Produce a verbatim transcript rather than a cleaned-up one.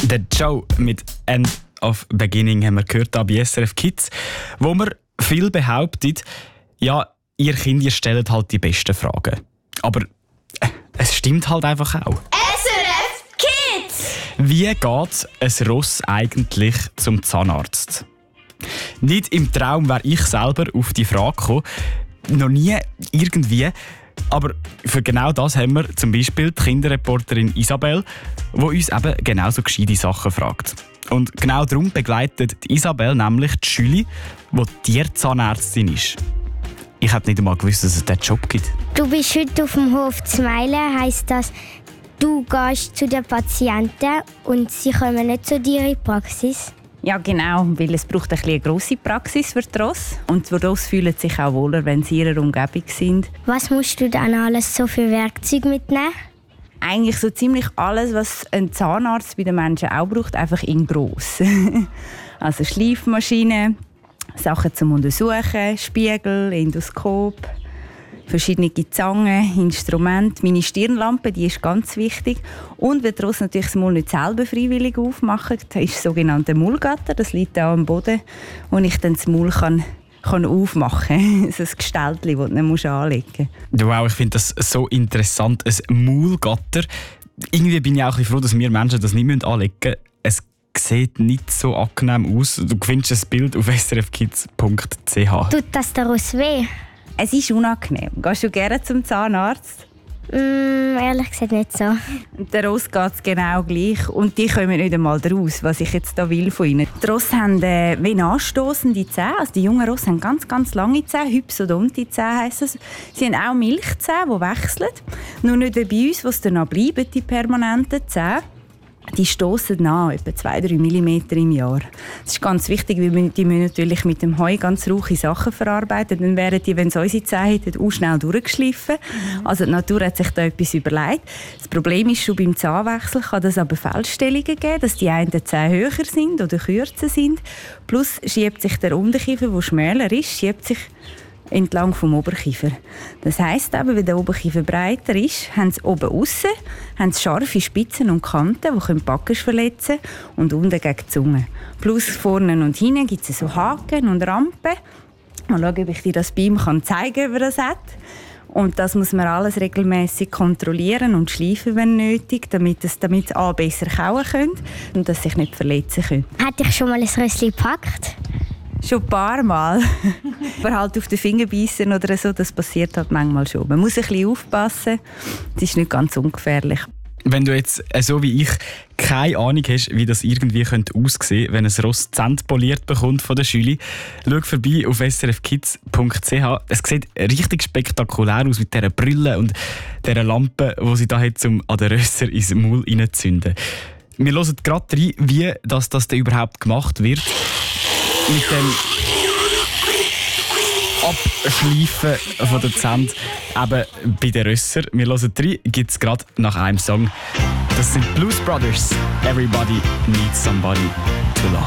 Der Joe mit «End of Beginning» haben wir gehört hier bei S R F Kids, wo man viel behauptet, ja, ihr Kinder stellt halt die besten Fragen. Aber äh, es stimmt halt einfach auch. S R F Kids! Wie geht ein Ross eigentlich zum Zahnarzt? Nicht im Traum wäre ich selber auf die Frage gekommen. Noch nie irgendwie. Aber für genau das haben wir zum Beispiel die Kinderreporterin Isabel, die uns eben genau so gescheite Sachen fragt. Und genau darum begleitet die Isabel nämlich die Schüli, die Tierzahnärztin ist. Ich hätte nicht einmal gewusst, dass es diesen Job gibt. Du bist heute auf dem Hof Zmilen, heisst das, du gehst zu den Patienten und sie kommen nicht zu dir in die Praxis? Ja, genau, weil es braucht ein eine grosse Praxis für die Rosse. Und die Rosse fühlen sich auch wohler, wenn sie in ihrer Umgebung sind. Was musst du dann alles so für Werkzeuge mitnehmen? Eigentlich so ziemlich alles, was ein Zahnarzt bei den Menschen auch braucht, einfach in gross. Also Schleifmaschinen, Sachen zum Untersuchen, Spiegel, Endoskop, verschiedene Zangen, Instrumente. Meine Stirnlampe, die ist ganz wichtig. Und wenn die Rosse natürlich das Maul nicht selber freiwillig aufmachen, das ist das sogenannte Maulgatter. Das liegt da am Boden, wo ich dann das Maul kann, kann aufmachen kann. So ein Gestellchen, das du nicht anlegen musst. Wow, ich finde das so interessant. Ein Maulgatter. Irgendwie bin ich auch ein bisschen froh, dass wir Menschen das nicht anlegen müssen. Es sieht nicht so angenehm aus. Du findest ein Bild auf s r f kids punkt c h. Tut das der Rosse weh? Es ist unangenehm. Gehst du gerne zum Zahnarzt? Mm, ehrlich gesagt nicht so. Der Ross geht es genau gleich. Und die kommen nicht einmal raus, was ich jetzt da will von ihnen. Die Rosse haben äh, wie anstossende Zähne. Also die jungen Rosse haben ganz, ganz lange Zähne. Hypsodonti-Zähne heisst das. Sie haben auch Milchzähne, die wechseln. Nur nicht wie bei uns, wo es dann bleiben, die permanenten Zähne. Die stossen an, etwa zwei bis drei Millimeter im Jahr. Das ist ganz wichtig, weil die müssen natürlich mit dem Heu ganz rauche Sachen verarbeiten. Dann wären die, wenn sie unsere Zähne hätten, auch schnell durchgeschliffen. Mhm. Also die Natur hat sich da etwas überlegt. Das Problem ist, schon beim Zahnwechsel kann es aber Fehlstellungen geben, dass die einen Zähne höher sind oder kürzer sind. Plus schiebt sich der Unterkiefer, der schmäler ist, schiebt sich entlang vom Oberkiefer. Das heisst aber, wenn der Oberkiefer breiter ist, haben sie oben aussen haben sie scharfe Spitzen und Kanten, die die Backen verletzen können, und unten gegen die Zunge. Plus vorne und hinten gibt es so Haken und Rampen. Mal schauen, ob ich dir das bei ihm zeigen kann, ob er das hat. Und das muss man alles regelmäßig kontrollieren und schleifen, wenn nötig, damit es damit A besser kauen können und dass sie sich nicht verletzen können. Hat dich schon mal ein Rössli gepackt? Schon ein paar Mal. Aber halt auf den Finger beißen oder so, das passiert halt manchmal schon. Man muss ein bisschen aufpassen. Das ist nicht ganz ungefährlich. Wenn du jetzt, so wie ich, keine Ahnung hast, wie das irgendwie könnte aussehen, wenn ein Ross Zähne poliert bekommt von der Schüli, schau vorbei auf s r f kids punkt c h. Es sieht richtig spektakulär aus mit dieser Brille und dieser Lampe, die sie da hat, um an den Rösser ins Maul reinzuzünden. Wir hören gerade rein, wie das, das denn überhaupt gemacht wird. Mit dem Abschleifen von den Zähnen eben bei den Rösser. Wir hören rein, gibt es gerade nach einem Song. Das sind Blues Brothers. Everybody needs somebody.